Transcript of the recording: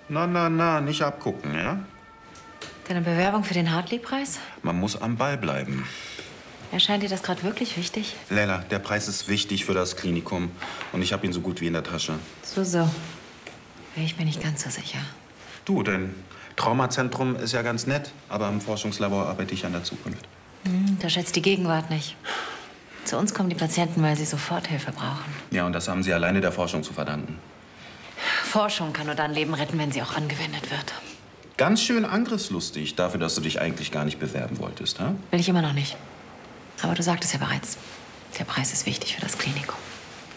Na, nicht abgucken, ja? Deine Bewerbung für den Hartley-Preis? Man muss am Ball bleiben. Erscheint dir das gerade wirklich wichtig? Leila, der Preis ist wichtig für das Klinikum. Und ich habe ihn so gut wie in der Tasche. So. Ich bin nicht ganz so sicher. Du, dein Traumazentrum ist ja ganz nett. Aber im Forschungslabor arbeite ich an der Zukunft. Da schätzt die Gegenwart nicht. Zu uns kommen die Patienten, weil sie Soforthilfe brauchen. Ja, und das haben sie alleine der Forschung zu verdanken. Forschung kann nur dann Leben retten, wenn sie auch angewendet wird. Ganz schön angriffslustig dafür, dass du dich eigentlich gar nicht bewerben wolltest, ha? Will ich immer noch nicht. Aber du sagtest ja bereits, der Preis ist wichtig für das Klinikum.